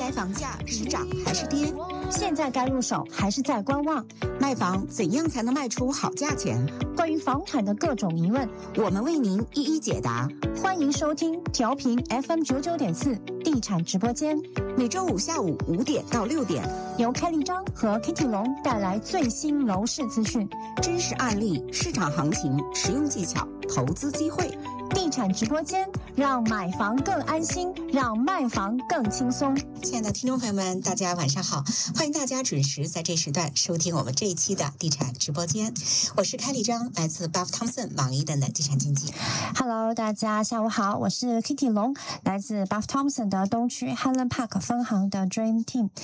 来房价是涨还是跌？ 现在该入手还是在观望？ 卖房怎样才能卖出好价钱？ 关于房产的各种疑问， 我们为您一一解答。 欢迎收听调频 FM99.4地产直播间， 每周五下午5点到6点， 由开立章和 Kitty 龙带来最新楼市资讯、 真实案例、市场行情、实用技巧、投资机会。 地产直播间，让买房更安心，让卖房更轻松。 亲爱的听众朋友们，大家晚上好，欢迎大家准时在这时段收听我们这一期的地产直播间。我是开立章，来自 Buff Thompson 网易的地产经纪。 Hello， 大家下午好，我是 Kitty 龙，来自 Buff Thompson 的东区 Highland Park 分行的 Dream Team。